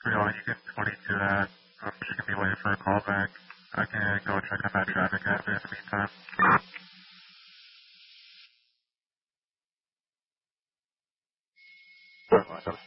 You can 22 that. She can be waiting for a call back. I can go check on that traffic app in the meantime. Sorry,